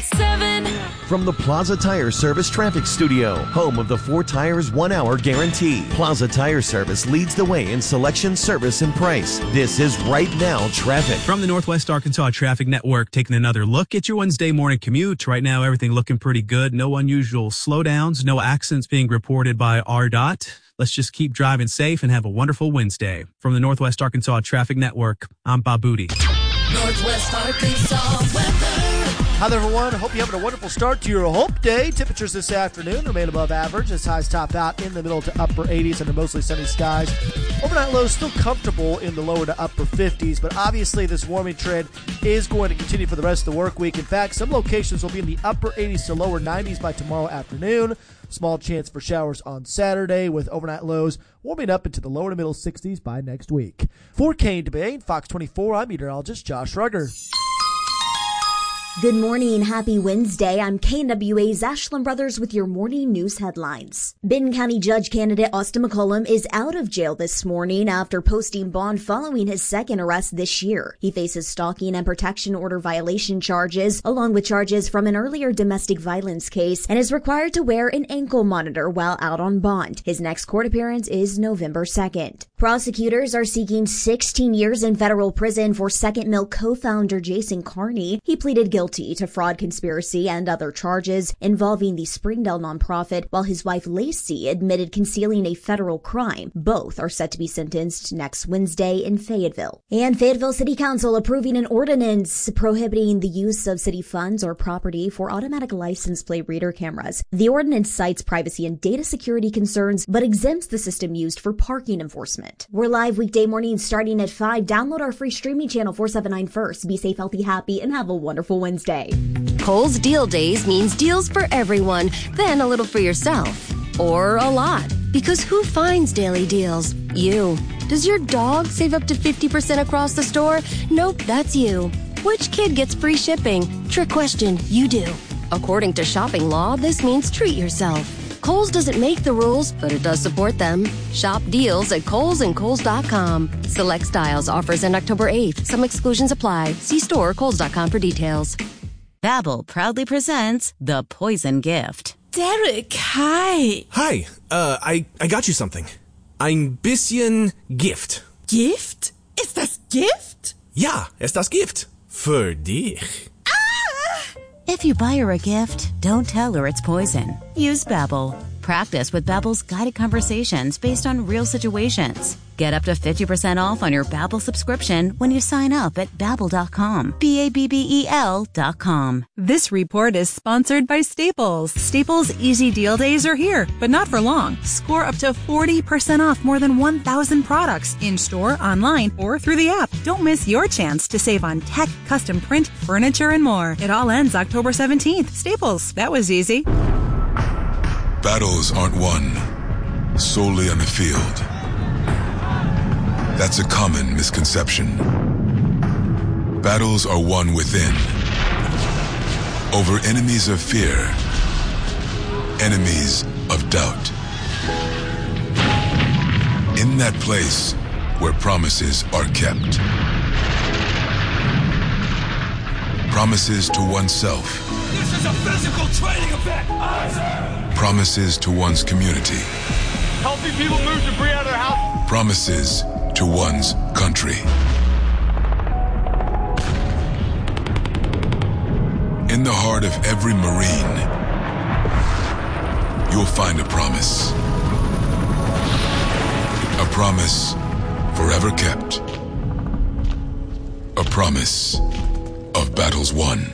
98.7. From the Plaza Tire Service Traffic Studio, home of the 4 Tires 1 Hour Guarantee. Plaza Tire Service leads the way in selection, service, and price. This is Right Now Traffic. From the Northwest Arkansas Traffic Network, taking another look at your Wednesday morning commute. Right now, everything looking pretty good. No unusual slowdowns, no accidents being reported by RDOT. Let's just keep driving safe and have a wonderful Wednesday. From the Northwest Arkansas Traffic Network, I'm Bob Booty. Northwest Arkansas weather. Hi there, everyone. Hope you're having a wonderful start to your Hope Day. Temperatures this afternoon remain above average as highs top out in the middle to upper 80s under mostly sunny skies. Overnight lows still comfortable in the lower to upper 50s, but obviously this warming trend is going to continue for the rest of the work week. In fact, some locations will be in the upper 80s to lower 90s by tomorrow afternoon. Small chance for showers on Saturday with overnight lows warming up into the lower to middle 60s by next week. For KNWA, Fox 24, I'm meteorologist Josh Rugger. Good morning. Happy Wednesday. I'm KNWA's Ashland Brothers with your morning news headlines. Benton County Judge candidate Austin McCollum is out of jail this morning after posting bond following his second arrest this year. He faces stalking and protection order violation charges, along with charges from an earlier domestic violence case, and is required to wear an ankle monitor while out on bond. His next court appearance is November 2nd. Prosecutors are seeking 16 years in federal prison for Second Milk co-founder Jason Carney. He pleaded guilty to fraud, conspiracy, and other charges involving the Springdale nonprofit, while his wife Lacey admitted concealing a federal crime. Both are set to be sentenced next Wednesday in Fayetteville. And Fayetteville City Council approving an ordinance prohibiting the use of city funds or property for automatic license plate reader cameras. The ordinance cites privacy and data security concerns, but exempts the system used for parking enforcement. We're live weekday mornings starting at 5. Download our free streaming channel 479 First. Be safe, healthy, happy, and have a wonderful Wednesday. Kohl's Deal Days means deals for everyone, then a little for yourself. Or a lot. Because who finds daily deals? You. Does your dog save up to 50% across the store? Nope, that's you. Which kid gets free shipping? Trick question, you do. According to shopping law, this means treat yourself. Kohl's doesn't make the rules, but it does support them. Shop deals at Kohl's and Kohl's.com. Select styles, offers end October 8th. Some exclusions apply. See store or Kohl's.com for details. Babbel proudly presents The Poison Gift. Derek, hi. Hi, I got you something. Ein bisschen Gift. Gift? Ist das Gift? Ja, ist das Gift. Für dich. If you buy her a gift, don't tell her it's poison. Use Babbel. Practice with Babbel's guided conversations based on real situations. Get up to 50% off on your Babbel subscription when you sign up at Babbel.com. Babbel.com. This report is sponsored by Staples. Staples Easy Deal Days are here, but not for long. Score up to 40% off more than 1,000 products in-store, online, or through the app. Don't miss your chance to save on tech, custom print, furniture, and more. It all ends October 17th. Staples. That was easy. Battles aren't won solely on the field. That's a common misconception. Battles are won within, over enemies of fear, enemies of doubt. In that place where promises are kept. Promises to oneself. This is a physical training event! Promises to one's community. Healthy people move debris out of their house. Promises to one's country. In the heart of every Marine, you'll find a promise. A promise forever kept. A promise of battles won.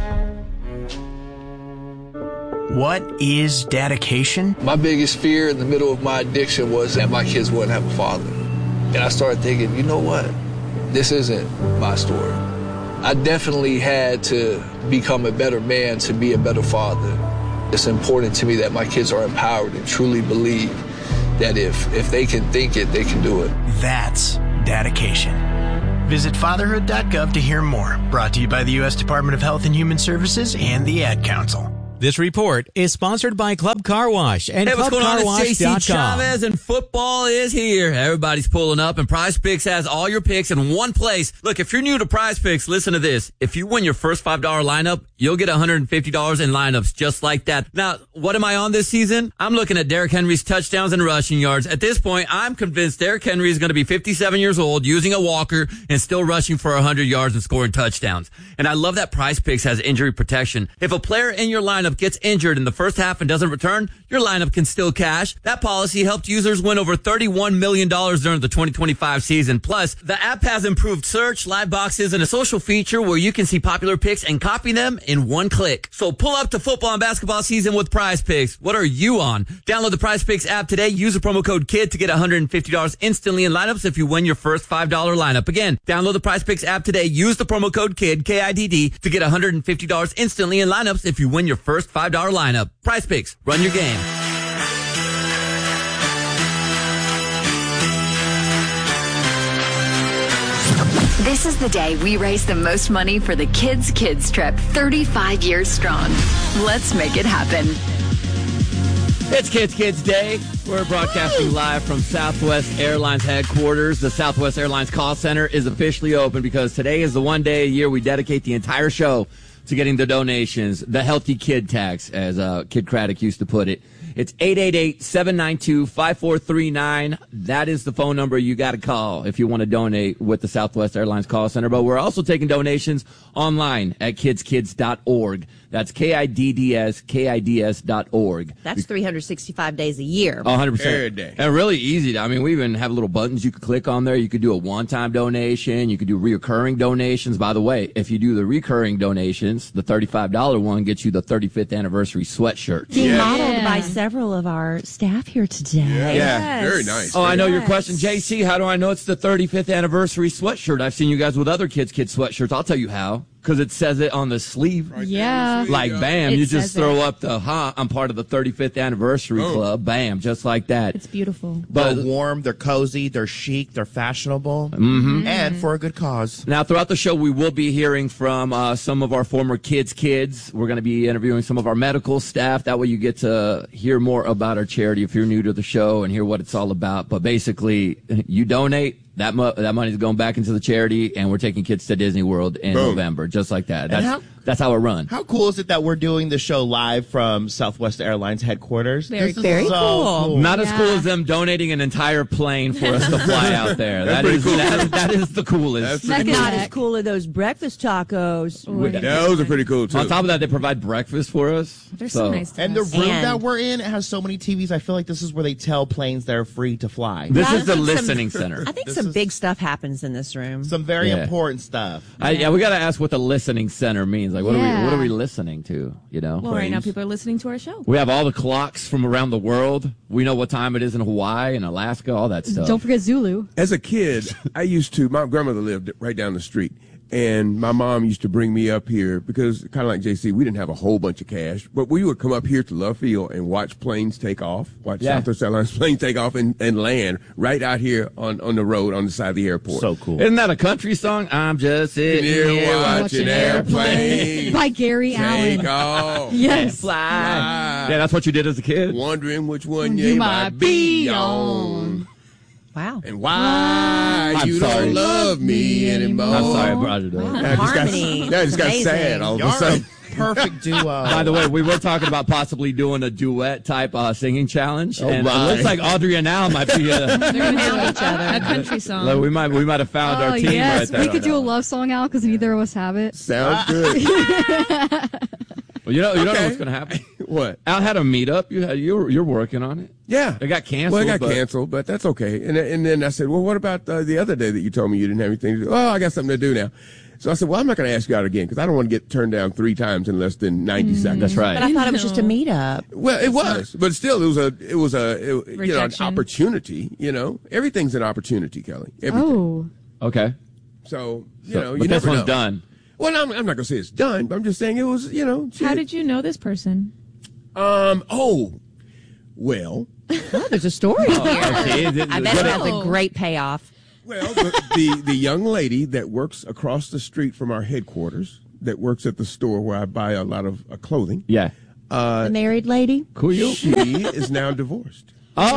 What is dedication? My biggest fear in the middle of my addiction was that my kids wouldn't have a father. And I started thinking, you know what? This isn't my story. I definitely had to become a better man to be a better father. It's important to me that my kids are empowered and truly believe that if they can think it, they can do it. That's dedication. Visit fatherhood.gov to hear more. Brought to you by the U.S. Department of Health and Human Services and the Ad Council. This report is sponsored by Club Car Wash and Hey, what's going on? It's JC ClubCarWash.com. Chavez, and football is here. Everybody's pulling up, and Prize Picks has all your picks in one place. Look, if you're new to Prize Picks, listen to this. If you win your first $5 lineup, you'll get $150 in lineups just like that. Now, what am I on this season? I'm looking at Derrick Henry's touchdowns and rushing yards. At this point, I'm convinced Derrick Henry is going to be 57 years old, using a walker, and still rushing for 100 yards and scoring touchdowns. And I love that Prize Picks has injury protection. If a player in your lineup gets injured in the first half and doesn't return, your lineup can still cash. That policy helped users win over $31 million during the 2025 season. Plus, the app has improved search, live boxes, and a social feature where you can see popular picks and copy them in one click. So pull up to football and basketball season with Prize Picks. What are you on? Download the Prize Picks app today. Use the promo code KID to get $150 instantly in lineups if you win your first $5 lineup. Again, download the Prize Picks app today. Use the promo code KID, K-I-D-D, to get $150 instantly in lineups if you win your first $5 lineup. Prize Picks. Run your game. This is the day we raise the most money for the Kids Trip, 35 years strong. Let's make it happen. It's Kids Day. We're broadcasting live from Southwest Airlines headquarters. The Southwest Airlines call center is officially open because today is the one day a year we dedicate the entire show to getting the donations, the healthy kid tax, as Kid Craddock used to put it. It's 888-792-5439. That is the phone number you got to call if you want to donate with the Southwest Airlines call center. But we're also taking donations online at kidskids.org. That's KIDS.org. That's 365 days a year. 100%. Every day. And really easy. I mean, we even have little buttons you could click on there. You could do a one-time donation. You could do recurring donations. By the way, if you do the recurring donations, the $35 one gets you the 35th anniversary sweatshirt. Being modeled by several of our staff here today. Yeah, Yes. very nice. Oh, I know your question. JC, how do I know it's the 35th anniversary sweatshirt? I've seen you guys with other kids' sweatshirts. I'll tell you how. Because it says it on the sleeve. Right Yeah. Like, bam, It you just says throw it. up the, I'm part of the 35th anniversary club. Bam, just like that. It's beautiful. But They're warm, they're cozy, they're chic, they're fashionable, and for a good cause. Now, throughout the show, we will be hearing from some of our former kids. We're going to be interviewing some of our medical staff. That way you get to hear more about our charity if you're new to the show and hear what it's all about. But basically, you donate. That money is going back into the charity, and we're taking kids to Disney World in November, just like that. That's how it runs. How cool is it that we're doing the show live from Southwest Airlines headquarters? Very This is cool. so Not as cool as them donating an entire plane for us to fly out there. That is the coolest. Not as cool as those breakfast tacos. Those are pretty cool, too. On top of that, they provide breakfast for us. They're so nice to And the us. room that we're in, it has so many TVs. I feel like this is where they tell planes they're free to fly. This is the listening center. I think some big stuff happens in this room. Some very important stuff. We got to ask what the listening center means. Like, what are we listening to? You know. Well, right now people are listening to our show. We have all the clocks from around the world. We know what time it is in Hawaii and Alaska, all that stuff. Don't forget Zulu. As a kid, my grandmother lived right down the street. And my mom used to bring me up here because, kind of like JC, we didn't have a whole bunch of cash, but we would come up here to Love Field and watch planes take off, Southwest Airlines planes take off and land right out here on the road on the side of the airport. So cool. Isn't that a country song? I'm just sitting here watching airplanes. By Gary Allen. Take off. Yes. Fly. Yeah, that's what you did as a kid. Wondering which one you might be on. Wow. And why you don't love me anymore. I'm sorry I brought it up. Harmony. I just got sad all of a sudden. Perfect duo. By the way, we were talking about possibly doing a duet type singing challenge, and it looks like Audrey and Al might be. They're going to help each other. A country song. We might have found our team right there. We could do a love song, Al, because neither of us have it. Sounds good. Well, you know what's going to happen. What? Al had a meetup. You're working on it. Yeah. It got canceled. Well, it got canceled, but that's okay. And then I said, well, what about the other day that you told me you didn't have anything to do? Oh, I got something to do now. So I said, well, I'm not going to ask you out again because I don't want to get turned down 3 times in less than 90 seconds. That's right. But I thought it was just a meetup. Well, it was, but still, it was an Rejection. opportunity. You know, everything's an opportunity, Kelly. Everything. Oh. Okay. So you but this never one's know. done. Well, I'm not going to say it's done, but I'm just saying it was. How did you know this person? Well. Oh, there's a story here. Okay. I bet it has a great payoff. Well, the young lady that works across the street from our headquarters, that works at the store where I buy a lot of clothing. Yeah. The married lady? She is now divorced.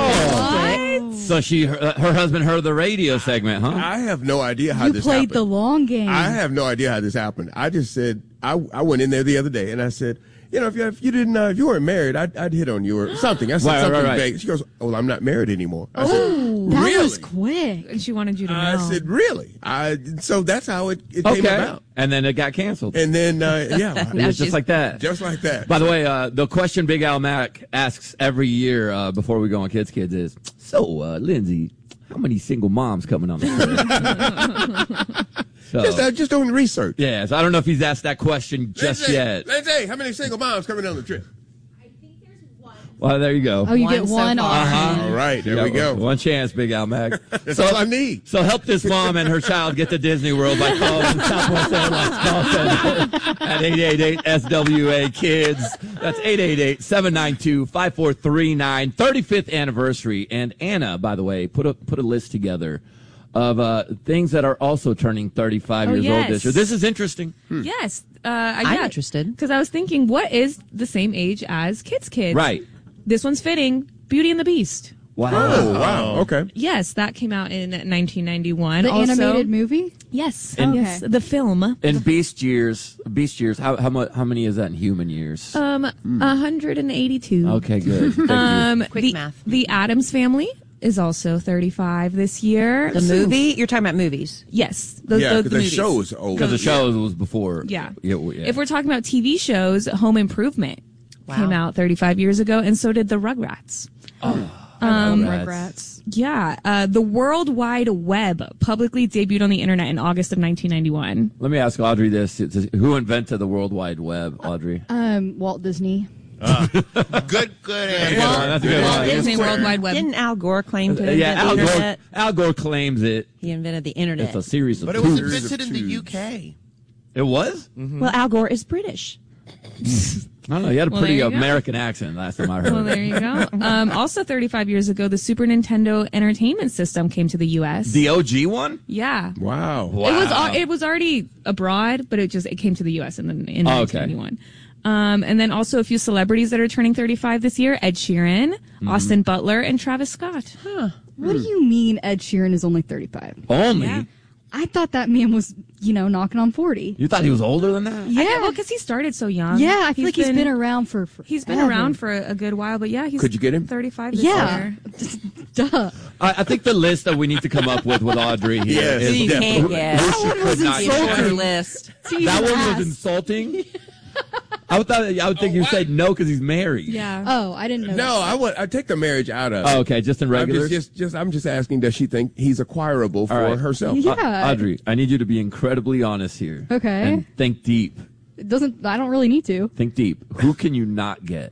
Oh, so her husband heard the radio segment, huh? I have no idea how this You happened. played the long game. I have no idea how this happened. I just said I went in there the other day and I said, you know, if you weren't married, I'd hit on you or something. I said something vague. She goes, "Oh, I'm not married anymore." I said, that "Really?" was quick. And she wanted you to know. I said, "Really?" So that's how it came about. And then it got canceled. And then it was just like that. Just like that. By the way, the question Big Al Mac asks every year before we go on Kids is, so Lindsay, how many single moms coming on the trip? Just doing research. Yeah, so I don't know if he's asked that question just yet. Lindsay, how many single moms coming on the trip? Well, there you go. Oh, you get one off. All right, there we go. One chance, Big Al Mac. That's all I need. So help this mom and her child get to Disney World by calling Southwest Airlines call center at 888-SWA-KIDS. That's 888-792-5439. 35th anniversary. And Anna, by the way, put a list together of things that are also turning 35 years old this year. This is interesting. Yes. I'm interested. Because I was thinking, what is the same age as Kids? Right. This one's fitting. Beauty and the Beast. Wow. Oh, wow. Okay. Yes, that came out in 1991. The also, animated movie? Yes. And- Yes. The film. In Beast years, how many is that in human years? 182. Okay, good. Thank you. Quick math. The Addams Family is also 35 this year. The movie? You're talking about movies. Yes. Because the movies. show is old. Because the show was before. Yeah. Yeah. If we're talking about TV shows, Home Improvement came out 35 years ago, and so did the Rugrats. Rugrats. Yeah. The World Wide Web publicly debuted on the internet in August of 1991. Let me ask Audrey this. Who invented the World Wide Web, Audrey? Walt Disney. Good answer. That's a good one. Disney World Wide Web. Didn't Al Gore claim to invent the internet? Al Gore claims it. He invented the internet. It's a series of But it was tubes. invented in the UK. It was? Mm-hmm. Well, Al Gore is British. I don't know. You had a Well, pretty there you go. American accent last time I heard Well, it. there you go. Also, 35 years ago, the Super Nintendo Entertainment System came to the U.S. The OG one? Yeah. Wow. It was already abroad, but it came to the U.S. in 1991. And then also a few celebrities that are turning 35 this year: Ed Sheeran, Austin Butler, and Travis Scott. What do you mean Ed Sheeran is only 35? Only? Yeah. I thought that man was, knocking on 40. You thought he was older than that? Yeah. Because he started so young. Yeah, I feel like he's been around for He's been around for a good while, but yeah, he's Could you get him? 35 this Yeah. year. Duh. I think the list that we need to come up with Audrey here Yes, is You can't guess. who she could not It's get. on her list. That one was insulting. I would think you said no because he's married. Yeah. Oh, I didn't know. No, I take the marriage out of it. Oh, okay, just in regular. I'm just asking, does she think he's acquirable for right. herself? Yeah. Audrey, I need you to be incredibly honest here. Okay. And think deep. I don't really need to. Think deep. Who can you not get?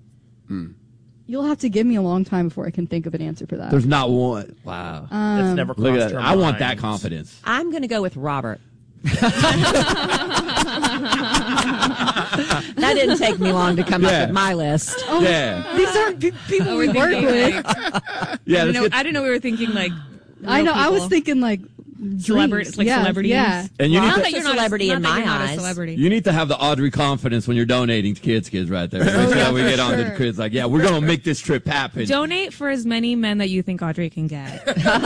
You'll have to give me a long time before I can think of an answer for that. There's not one. Wow. That's never Look crossed at that. her I want mind. that confidence. I'm going to go with Robert. That didn't take me long to come up with my list. Oh, Yeah. These aren't people we work with. Yeah. I let's get- didn't know we were thinking like. I know. real I was people. thinking like Celebrities, like celebrities. Yeah. And you Well, need I'm to, not a celebrity in my eyes. Celebrity. you need to have the Audrey confidence when you're donating to kids right there. Make sure we get on to the kids like, yeah, we're gonna make this trip happen. Donate for as many men that you think Audrey can get.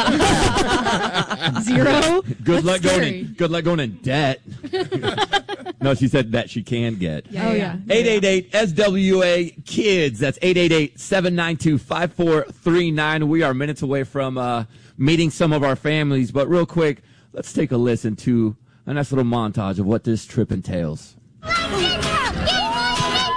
0. Good luck scary. going in debt. No, she said that she can get. Oh yeah. 888-SWA-KIDS. That's 888-792-5439. We are minutes away from meeting some of our families. But real quick, let's take a listen to a nice little montage of what this trip entails.